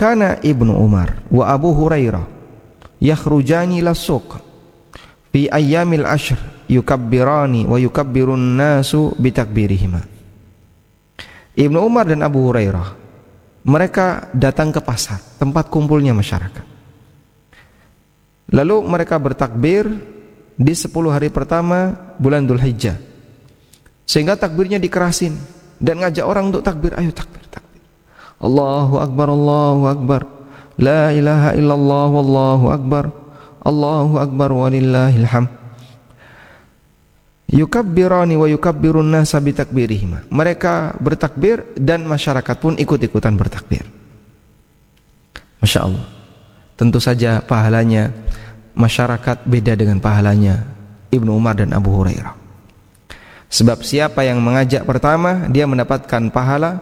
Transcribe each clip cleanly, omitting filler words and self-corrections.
kana Ibnu Umar wa Abu Hurairah yakhrujani las-suq fi ayyamil ashr yukabbirani wa yukabbirun nasu bitakbirihima. Ibnu Umar dan Abu Hurairah mereka datang ke pasar, tempat kumpulnya masyarakat. Lalu mereka bertakbir di 10 hari pertama bulan Dzulhijjah. Sehingga takbirnya dikerasin dan ngajak orang untuk takbir, ayo takbir, takbir. Allahu akbar, Allahu akbar. La ilaha illallah wallahu akbar. Allahu akbar walillahil hamd. Yukabbirani wa yukabbirun nasa bitakbirihima. Mereka bertakbir dan masyarakat pun ikut-ikutan bertakbir. Masya Allah. Tentu saja pahalanya masyarakat beda dengan pahalanya Ibnu Umar dan Abu Hurairah. Sebab siapa yang mengajak pertama, dia mendapatkan pahala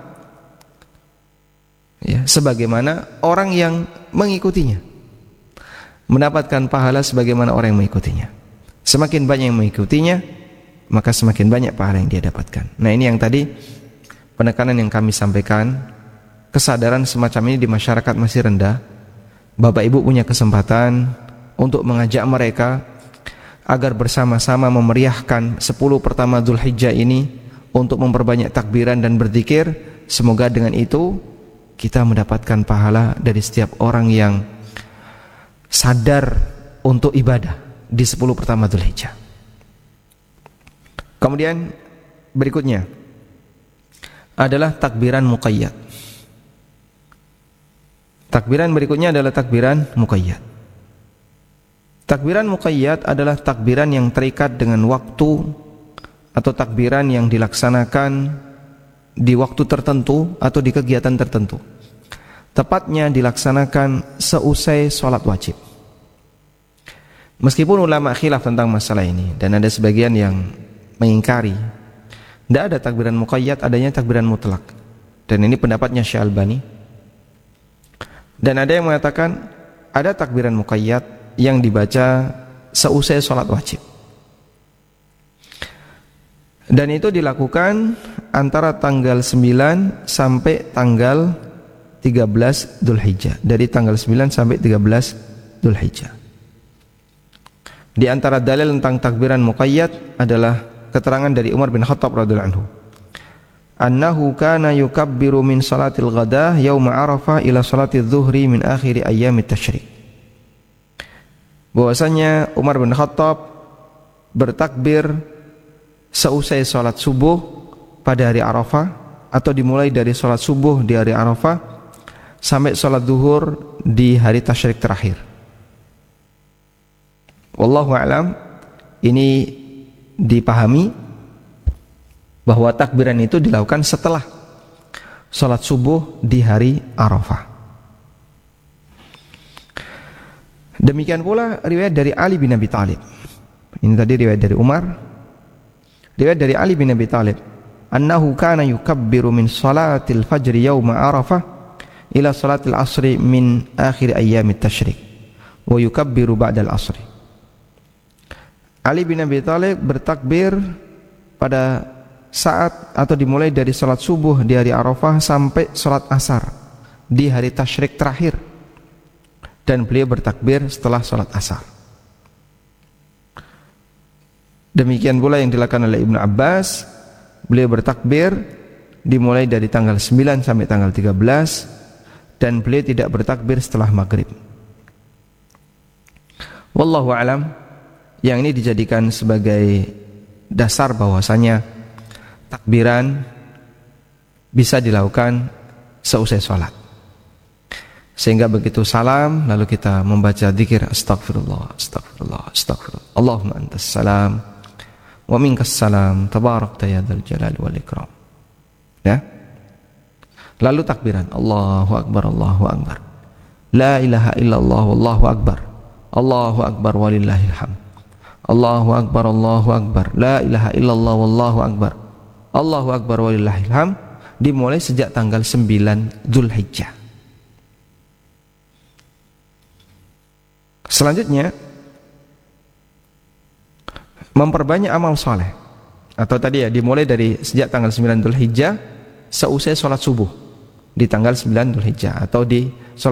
ya, sebagaimana orang yang mengikutinya mendapatkan pahala sebagaimana orang yang mengikutinya. Semakin banyak yang mengikutinya, maka semakin banyak pahala yang dia dapatkan. Nah, ini yang tadi penekanan yang kami sampaikan. Kesadaran semacam ini di masyarakat masih rendah. Bapak Ibu punya kesempatan untuk mengajak mereka agar bersama-sama memeriahkan 10 pertama Dzulhijjah ini untuk memperbanyak takbiran dan berzikir. Semoga dengan itu kita mendapatkan pahala dari setiap orang yang sadar untuk ibadah di 10 pertama Dzulhijjah. Kemudian berikutnya adalah takbiran muqayyad. Takbiran berikutnya adalah takbiran muqayyad. Takbiran muqayyad adalah takbiran yang terikat dengan waktu atau takbiran yang dilaksanakan di waktu tertentu atau di kegiatan tertentu. Tepatnya dilaksanakan seusai sholat wajib. Meskipun ulama khilaf tentang masalah ini dan ada sebagian yang mengingkari, tidak ada takbiran muqayyad, adanya takbiran mutlak. Dan ini pendapatnya Syekh Albani. Dan ada yang mengatakan ada takbiran muqayyad yang dibaca seusai sholat wajib. Dan itu dilakukan antara tanggal 9 sampai tanggal 13 Dzulhijjah. Dari tanggal 9 sampai 13 Dzulhijjah. Di antara dalil tentang takbiran muqayyad adalah keterangan dari Umar bin Khattab radhiyallahu anhu. Annahu kana yukabbiru min salatil ghadah yauma Arafah ila salatil zuhri min akhiri ayyamit tasyrik. Bahwasanya Umar bin Khattab bertakbir seusai sholat subuh pada hari Arafah, atau dimulai dari sholat subuh di hari Arafah sampai sholat zuhur di hari tasyrik terakhir. Wallahu a'lam. Ini dipahami bahwa takbiran itu dilakukan setelah sholat subuh di hari Arafah. Demikian pula riwayat dari Ali bin Abi Thalib. Ini tadi riwayat dari Umar. Riwayat dari Ali bin Abi Thalib, annahu kana yukabbiru min salatil fajri yauma Arafah ila salatil asri min akhir ayyamit tasyrik wa yukabbiru ba'dal asri. Ali bin Abi Thalib bertakbir pada saat atau dimulai dari salat subuh di hari Arafah sampai salat asar di hari tasyrik terakhir, dan beliau bertakbir setelah salat asar. Demikian pula yang dilakukan oleh Ibnu Abbas, beliau bertakbir dimulai dari tanggal 9 sampai tanggal 13, dan beliau tidak bertakbir setelah maghrib. Wallahu alam. Yang ini dijadikan sebagai dasar bahwasanya takbiran bisa dilakukan seusai sholat. Sehingga begitu salam, lalu kita membaca zikir astagfirullah, astagfirullah, astagfirullah. Allahumma antas salam wa minkas salam, tabarakta ya dzal jalali wal ikram. Ya. Lalu takbiran Allahu akbar, Allahu akbar. La ilaha illallah wallahu akbar. Allahu akbar walillahil hamd. Allahu akbar, Allahu akbar. La ilaha illallah wallahu akbar. Allahu akbar walillahil hamd. Dimulai sejak tanggal 9 Dzulhijjah. Selanjutnya, memperbanyak amal soleh. Atau tadi ya, dimulai dari sejak tanggal 9 Dzulhijjah seusai sholat subuh di tanggal 9 Dzulhijjah, atau di